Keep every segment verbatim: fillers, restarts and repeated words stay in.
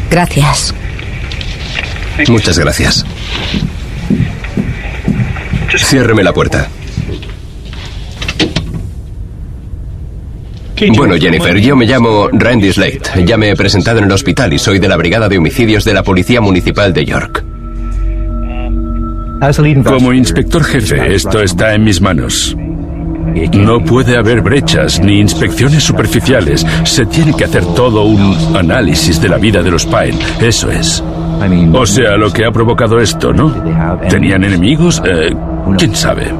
Gracias. Muchas gracias. Ciérreme la puerta. Bueno, Jennifer, yo me llamo Randy Slade. Ya me he presentado en el hospital y soy de la Brigada de Homicidios de la Policía Municipal de York. Como inspector jefe, esto está en mis manos. No puede haber brechas ni inspecciones superficiales. Se tiene que hacer todo un análisis de la vida de los Pine. Eso es. O sea, lo que ha provocado esto, ¿no? ¿Tenían enemigos? Eh, ¿Quién sabe?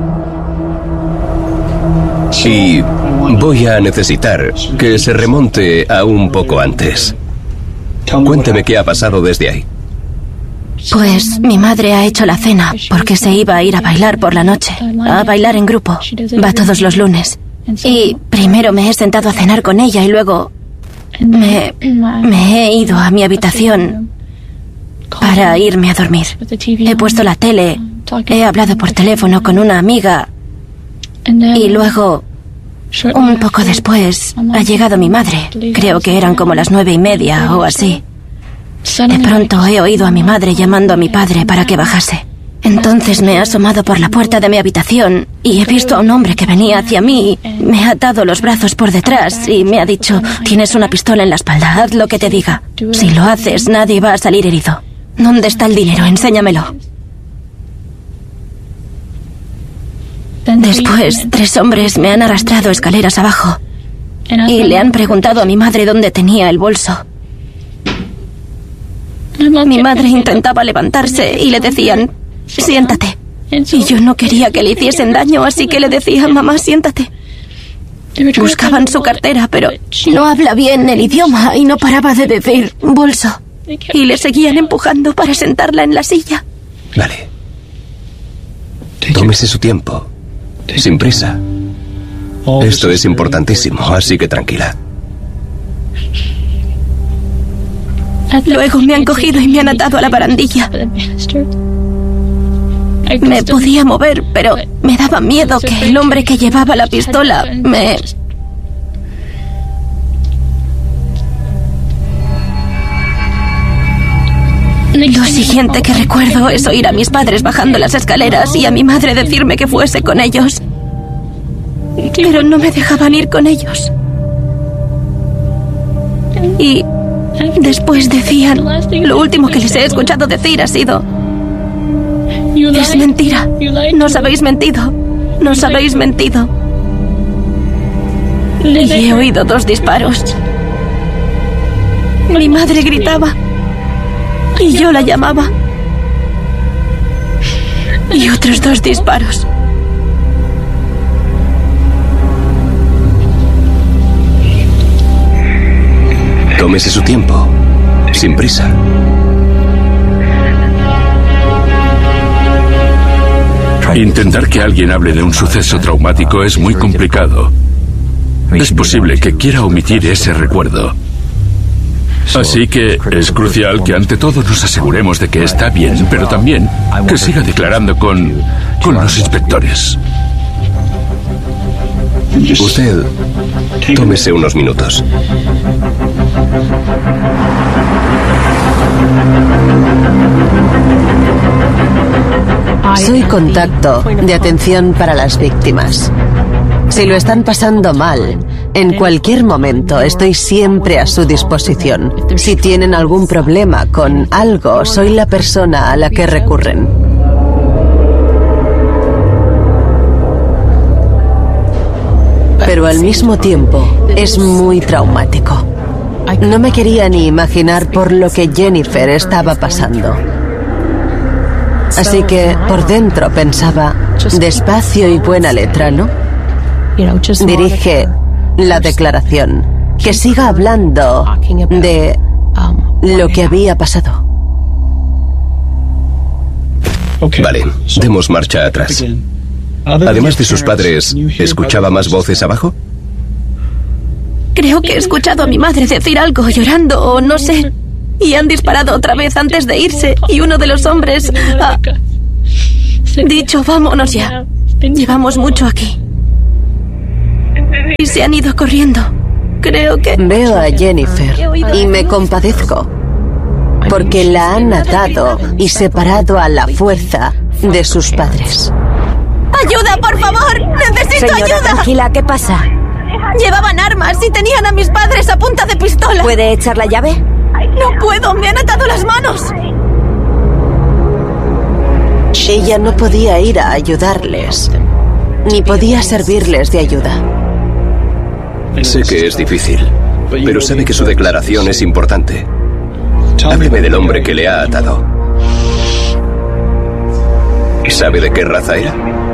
Y voy a necesitar que se remonte a un poco antes. Cuénteme qué ha pasado desde ahí. Pues mi madre ha hecho la cena porque se iba a ir a bailar por la noche, a bailar en grupo. Va todos los lunes. Y primero me he sentado a cenar con ella y luego me, me he ido a mi habitación para irme a dormir. He puesto la tele, he hablado por teléfono con una amiga y luego, un poco después, ha llegado mi madre. Creo que eran como las nueve y media o así. De pronto he oído a mi madre llamando a mi padre para que bajase. Entonces me he asomado por la puerta de mi habitación y he visto a un hombre que venía hacia mí. Me ha atado los brazos por detrás y me ha dicho: tienes una pistola en la espalda, haz lo que te diga. Si lo haces, nadie va a salir herido. ¿Dónde está el dinero? Enséñamelo. Después, tres hombres me han arrastrado escaleras abajo y le han preguntado a mi madre dónde tenía el bolso. Mi madre intentaba levantarse y le decían: siéntate. Y yo no quería que le hiciesen daño, así que le decía: mamá, siéntate. Buscaban su cartera, pero no habla bien el idioma y no paraba de decir bolso. Y le seguían empujando para sentarla en la silla. Vale. Tómese su tiempo. Sin prisa. Esto es importantísimo, así que tranquila. Luego me han cogido y me han atado a la barandilla. Me podía mover, pero me daba miedo que el hombre que llevaba la pistola me... Lo siguiente que recuerdo es oír a mis padres bajando las escaleras y a mi madre decirme que fuese con ellos. Pero no me dejaban ir con ellos. Y después decían, lo último que les he escuchado decir ha sido: es mentira, nos habéis mentido, nos habéis mentido. Y he oído dos disparos. Mi madre gritaba y yo la llamaba. Y otros dos disparos. Tómese su tiempo, sin prisa. Intentar que alguien hable de un suceso traumático es muy complicado. Es posible que quiera omitir ese recuerdo. Así que es crucial que ante todo nos aseguremos de que está bien, pero también que siga declarando con, con los inspectores. Usted, tómese unos minutos. Soy contacto de atención para las víctimas. Si lo están pasando mal, en cualquier momento estoy siempre a su disposición. Si tienen algún problema con algo, soy la persona a la que recurren. Pero al mismo tiempo, es muy traumático. No me quería ni imaginar por lo que Jennifer estaba pasando. Así que por dentro pensaba, despacio y buena letra, ¿no? Dirige la declaración, que siga hablando de lo que había pasado. Vale, demos marcha atrás. Además de sus padres, ¿escuchaba más voces abajo? Creo que he escuchado a mi madre decir algo llorando o no sé. Y han disparado otra vez antes de irse y uno de los hombres ha dicho: vámonos ya, llevamos mucho aquí. Y se han ido corriendo. Creo que... Veo a Jennifer y me compadezco. porque la han atado y separado a la fuerza de sus padres. ¡Ayuda, por favor! ¡Necesito Señora, ayuda! tranquila, ¿qué pasa? Llevaban armas y tenían a mis padres a punta de pistola. ¿Puede echar la llave? No puedo, me han atado las manos. Ella no podía ir a ayudarles, ni podía servirles de ayuda. Sé que es difícil, pero sabe que su declaración es importante. Hábleme del hombre que le ha atado. ¿Sabe de qué raza era?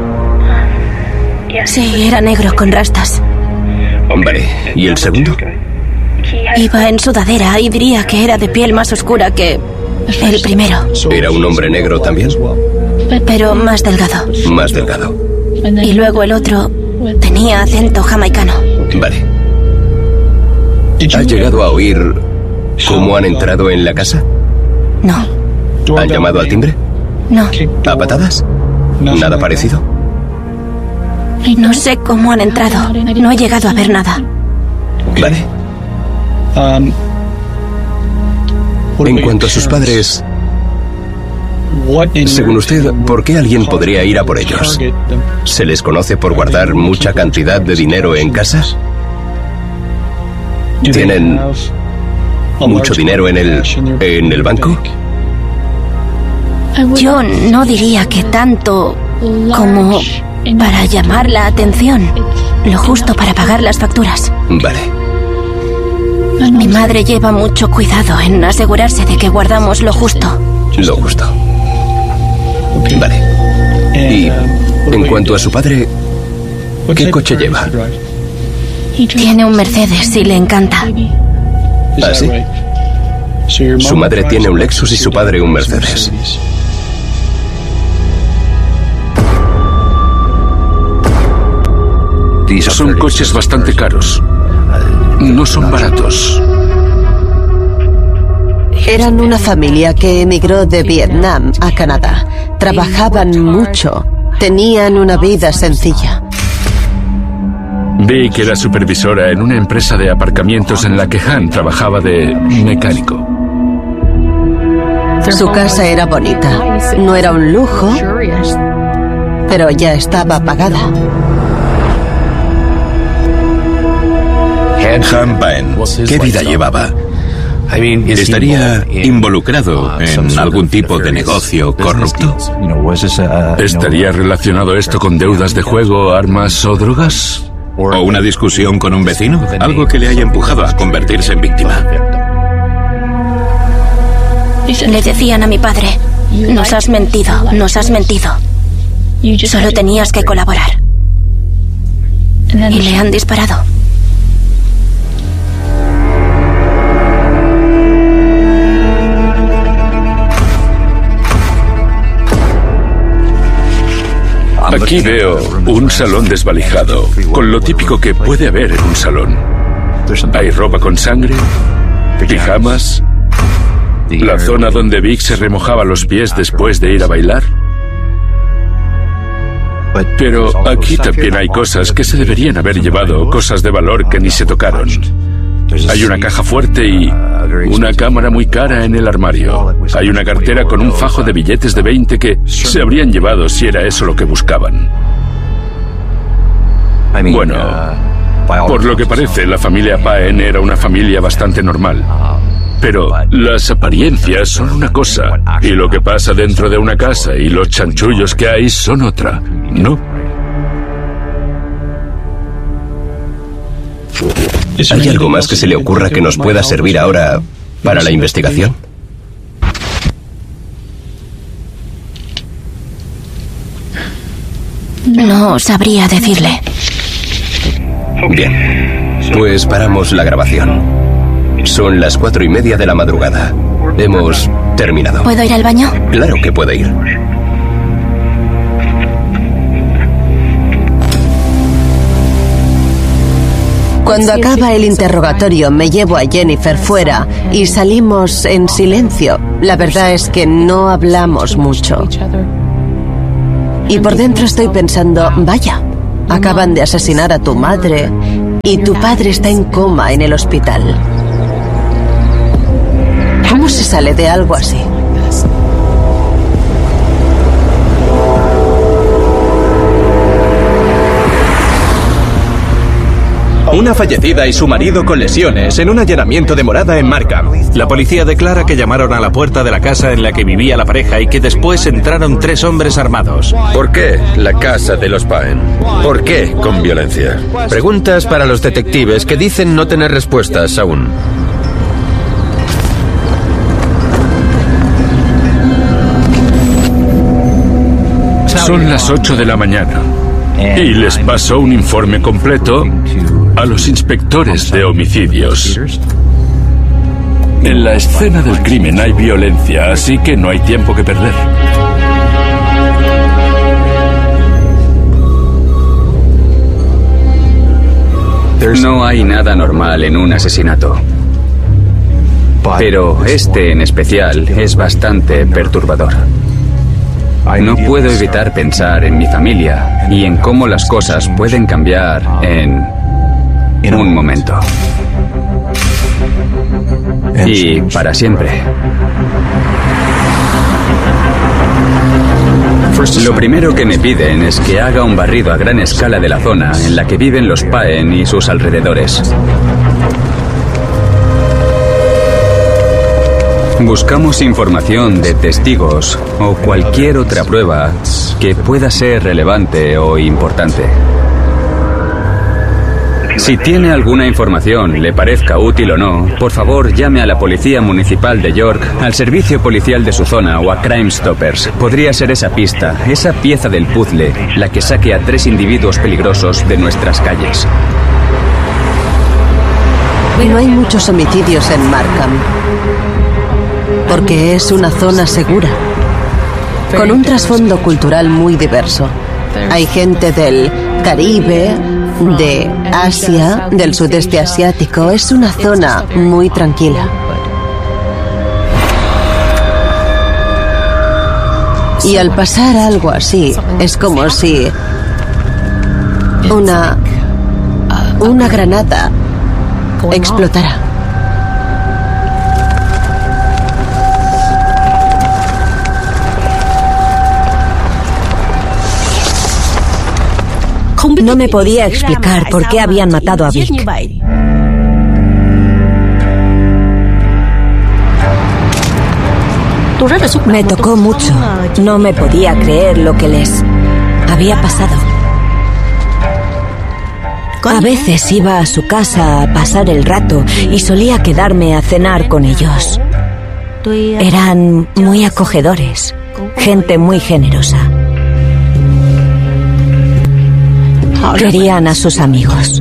Sí, era negro con rastas. Vale, ¿y el segundo? Iba en sudadera y diría que era de piel más oscura que el primero, ¿Era un hombre negro también? pero más delgado. Más delgado. Y luego el otro tenía acento jamaicano. Vale. ¿Ha llegado a oír cómo han entrado en la casa? No, ¿Han llamado al timbre? no. ¿A patadas? ¿Nada parecido? No sé cómo han entrado. No he llegado a ver nada. Vale. En cuanto a sus padres, según usted, ¿por qué alguien podría ir a por ellos? ¿Se les conoce por guardar mucha cantidad de dinero en casa? ¿Tienen mucho dinero en el, en el banco? Yo no diría que tanto como para llamar la atención. Lo justo para pagar las facturas. Vale. Mi madre lleva mucho cuidado en asegurarse de que guardamos lo justo. Lo justo. Vale. Y en cuanto a su padre, ¿qué coche lleva? Tiene un Mercedes y le encanta. ¿Ah, sí? Su madre tiene un Lexus y su padre un Mercedes. Son coches bastante caros. No son baratos. Eran una familia que emigró de Vietnam a Canadá. Trabajaban mucho. Tenían una vida sencilla. Vi que era supervisora en una empresa de aparcamientos en la que Han trabajaba de mecánico. Su casa era bonita. No era un lujo, pero ya estaba pagada. Han Paen, ¿qué vida llevaba? ¿Estaría involucrado en algún tipo de negocio corrupto? ¿Estaría relacionado esto con deudas de juego, armas o drogas? ¿O una discusión con un vecino? Algo que le haya empujado a convertirse en víctima. Le decían a mi padre: nos has mentido, nos has mentido. Solo tenías que colaborar. Y le han disparado. Aquí veo un salón desvalijado, con lo típico que puede haber en un salón. Hay ropa con sangre, pijamas, la zona donde Vic se remojaba los pies después de ir a bailar. Pero aquí también hay cosas que se deberían haber llevado, cosas de valor que ni se tocaron. Hay una caja fuerte y una cámara muy cara en el armario. Hay una cartera con un fajo de billetes de veinte que se habrían llevado si era eso lo que buscaban. Bueno, por lo que parece, la familia Paen era una familia bastante normal. Pero las apariencias son una cosa, y lo que pasa dentro de una casa y los chanchullos que hay son otra, ¿no? ¿Hay algo más que se le ocurra que nos pueda servir ahora para la investigación? No sabría decirle. Bien, pues paramos la grabación. Son las cuatro y media de la madrugada. Hemos terminado. ¿Puedo ir al baño? Claro que puede ir. Cuando acaba el interrogatorio me llevo a Jennifer fuera y salimos en silencio. La verdad es que no hablamos mucho. Y por dentro estoy pensando, vaya, acaban de asesinar a tu madre y tu padre está en coma en el hospital. ¿Cómo se sale de algo así. Una fallecida y su marido con lesiones en un allanamiento de morada en Markham. La policía declara que llamaron a la puerta de la casa en la que vivía la pareja y que después entraron tres hombres armados. ¿Por qué la casa de los Paen? ¿Por qué con violencia? Preguntas para los detectives que dicen no tener respuestas aún. Son las ocho de la mañana y les paso un informe completo a los inspectores de homicidios. En la escena del crimen hay violencia, así que no hay tiempo que perder. No hay nada normal en un asesinato. Pero este en especial es bastante perturbador. No puedo evitar pensar en mi familia y en cómo las cosas pueden cambiar en un momento. Y para siempre. Lo primero que me piden es que haga un barrido a gran escala de la zona en la que viven los Paen y sus alrededores. Buscamos información de testigos o cualquier otra prueba que pueda ser relevante o importante. Si tiene alguna información, le parezca útil o no, por favor llame a la Policía Municipal de York, al servicio policial de su zona o a Crime Stoppers. Podría ser esa pista, esa pieza del puzzle, la que saque a tres individuos peligrosos de nuestras calles. No hay muchos homicidios en Markham, porque es una zona segura, con un trasfondo cultural muy diverso. Hay gente del Caribe, de Asia, del sudeste asiático. Es una zona muy tranquila. Y al pasar algo así, es como si una, una granada explotara. No me podía explicar por qué habían matado a Vic. Me tocó mucho. No me podía creer lo que les había pasado. A veces iba a su casa a pasar el rato y solía quedarme a cenar con ellos. Eran muy acogedores, gente muy generosa. Querían a sus amigos.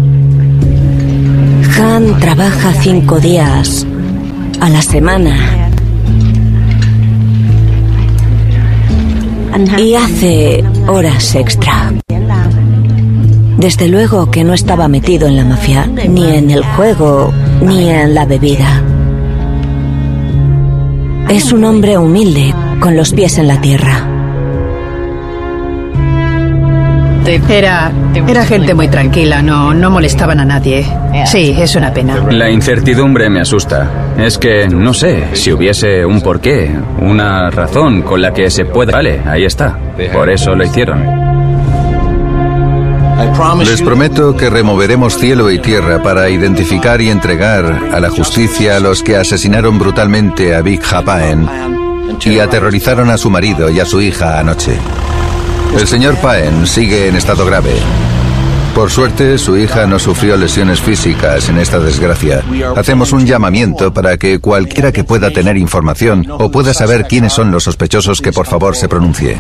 Han trabaja cinco días a la semana y hace horas extra. Desde luego que no estaba metido en la mafia, ni en el juego, ni en la bebida. Es un hombre humilde, con los pies en la tierra. Era, era gente muy tranquila, no, no molestaban a nadie. Sí, es una pena. La incertidumbre me asusta. Es que, no sé, si hubiese un porqué, una razón con la que se pueda... Vale, ahí está. Por eso lo hicieron. Les prometo que removeremos cielo y tierra para identificar y entregar a la justicia a los que asesinaron brutalmente a Vic Paen y aterrorizaron a su marido y a su hija anoche. El señor Paen sigue en estado grave. Por suerte, su hija no sufrió lesiones físicas en esta desgracia. Hacemos un llamamiento para que cualquiera que pueda tener información o pueda saber quiénes son los sospechosos que por favor se pronuncie.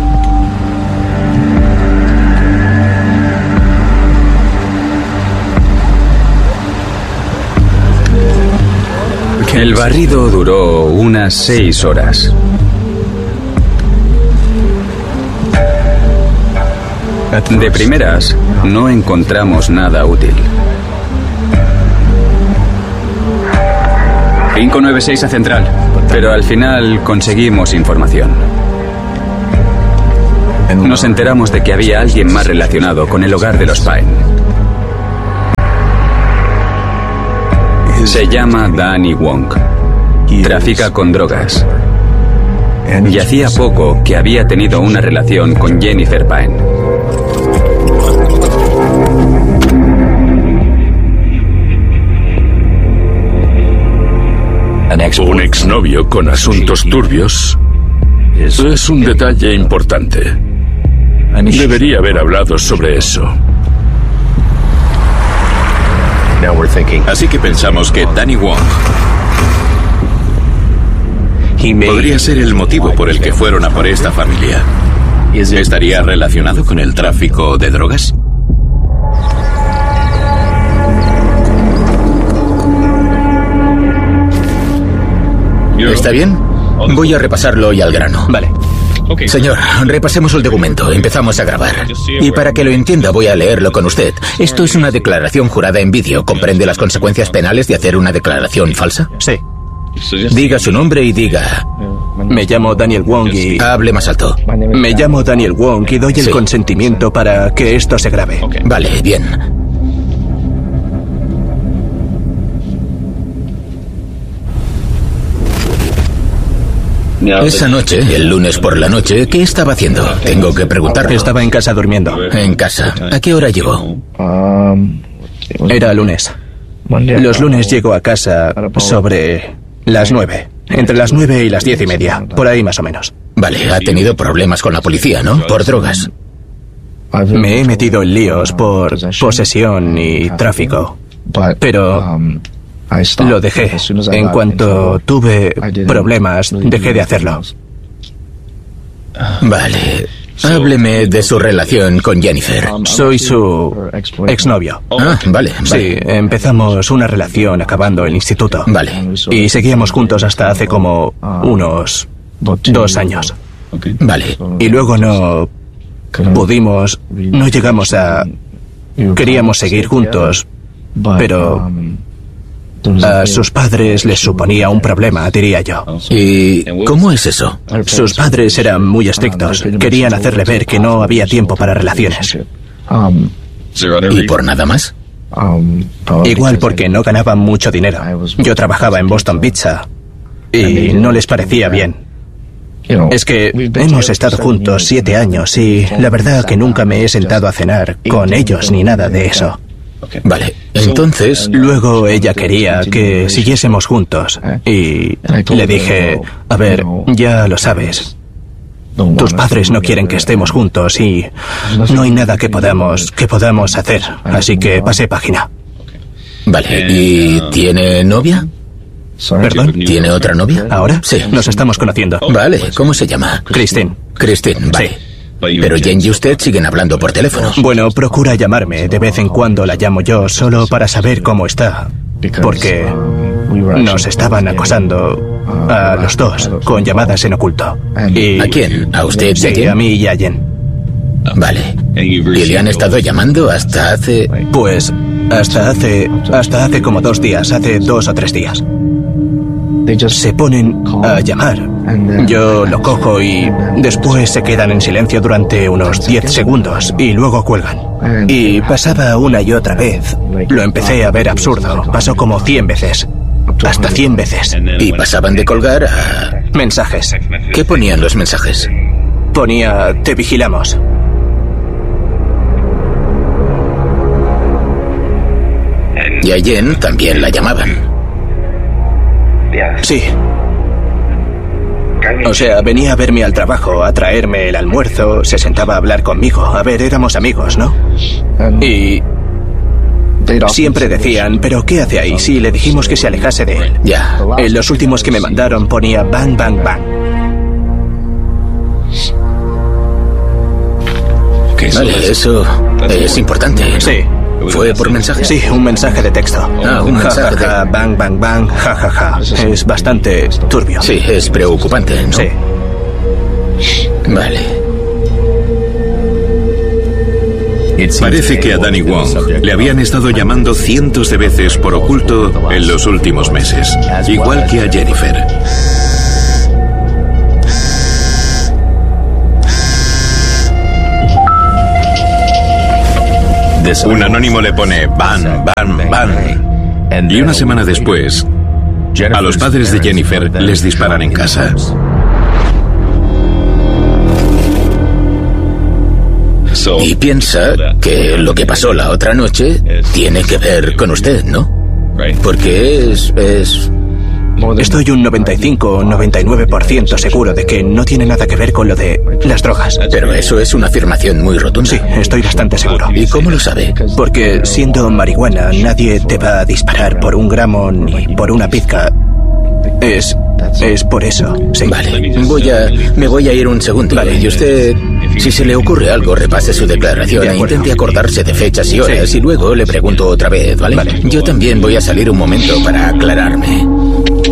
El barrido duró unas seis horas. De primeras, no encontramos nada útil. cinco nueve seis a Central, pero al final conseguimos información. Nos enteramos de que había alguien más relacionado con el hogar de los Paen. Se llama Danny Wong. Trafica con drogas. Y hacía poco que había tenido una relación con Jennifer Payne. Un exnovio con asuntos turbios es un detalle importante. Debería haber hablado sobre eso. Así que pensamos que Danny Wong podría ser el motivo por el que fueron a por esta familia. ¿Estaría relacionado con el tráfico de drogas? ¿Está bien? Voy a repasarlo y al grano. Vale. Señor, repasemos el documento. Empezamos a grabar. Y para que lo entienda, voy a leerlo con usted. Esto es una declaración jurada en vídeo. ¿Comprende las consecuencias penales de hacer una declaración falsa? Sí. Diga su nombre y diga... Me llamo Daniel Wong y... Hable más alto. Me llamo Daniel Wong y doy el Sí. consentimiento para que esto se grabe. Vale, bien. Esa noche, el lunes por la noche, ¿qué estaba haciendo? Tengo que preguntarlo. Estaba en casa durmiendo. En casa. ¿A qué hora llegó? Era lunes. Los lunes llego a casa sobre las nueve. Entre las nueve y las diez y media. Por ahí más o menos. Vale, ha tenido problemas con la policía, ¿no? Por drogas. Me he metido en líos por posesión y tráfico. Pero lo dejé. En cuanto tuve problemas, dejé de hacerlo. Vale. Hábleme de su relación con Jennifer. Soy su exnovio. Ah, vale, vale. Sí, empezamos una relación acabando el instituto. Vale. Y seguíamos juntos hasta hace como unos dos años. Vale. Y luego no pudimos, no llegamos a... Queríamos seguir juntos, pero a sus padres les suponía un problema, diría yo. ¿Y cómo es eso? Sus padres eran muy estrictos. Querían hacerle ver que no había tiempo para relaciones. ¿Y por nada más? Igual porque no ganaban mucho dinero. Yo trabajaba en Boston Pizza y no les parecía bien. Es que hemos estado juntos siete años y la verdad que nunca me he sentado a cenar con ellos ni nada de eso. Vale, entonces... Luego ella quería que siguiésemos juntos y le dije, a ver, ya lo sabes, tus padres no quieren que estemos juntos y no hay nada que podamos, que podamos hacer, así que pasé página. Vale, ¿y tiene novia? ¿Perdón? ¿Tiene otra novia? ¿Ahora? Sí. Nos estamos conociendo. Vale, ¿cómo se llama? Christine. Christine, vale. Sí. Pero Jen y usted siguen hablando por teléfono. Bueno, procura llamarme. De vez en cuando la llamo yo solo para saber cómo está. Porque nos estaban acosando a los dos con llamadas en oculto. Y... ¿A quién? ¿A usted? Sí, Jen? a mí y a Jen. Vale. ¿Y le han estado llamando hasta hace...? Pues hasta hace... hasta hace como dos días, hace dos o tres días. Se ponen a llamar. Yo lo cojo y después se quedan en silencio durante unos diez segundos y luego cuelgan. Y pasaba una y otra vez. Lo empecé a ver absurdo. Pasó como cien veces. Hasta cien veces. Y pasaban de colgar a... Mensajes. ¿Qué ponían los mensajes? Ponía, te vigilamos. Y a Jen también la llamaban. Sí. O sea, venía a verme al trabajo, a traerme el almuerzo, se sentaba a hablar conmigo. A ver, éramos amigos, ¿no? Y siempre decían, ¿pero qué hace ahí? Sí, le dijimos que se alejase de él. Ya. En los últimos que me mandaron ponía bang, bang, bang. Vale, eso es importante, ¿no? Sí. ¿Fue por mensaje? Sí, un mensaje de texto. Ah, un mensaje ja, ja, ja, de... bang, bang, bang, ja, ja, ja. Es bastante turbio. Sí, es preocupante, ¿no? Sí. Vale. Parece que a Danny Wong le habían estado llamando cientos de veces por oculto en los últimos meses, igual que a Jennifer. Un anónimo le pone ban, ban, ban. Y una semana después, A los padres de Jennifer les disparan en casa. Y piensa que lo que pasó la otra noche tiene que ver con usted, ¿no? Porque es... es... Estoy un noventa y cinco o noventa y nueve por ciento seguro de que no tiene nada que ver con lo de las drogas. Pero eso es una afirmación muy rotunda. Sí, estoy bastante seguro. ¿Y cómo lo sabe? Porque siendo marihuana, nadie te va a disparar por un gramo ni por una pizca. Es... es por eso, sí. Vale, voy a... me voy a ir un segundo. Vale. Y usted, si se le ocurre algo, repase su declaración e intente acordarse de fechas y horas, sí. Y luego le pregunto otra vez, ¿vale? Vale. Yo también voy a salir un momento para aclararme.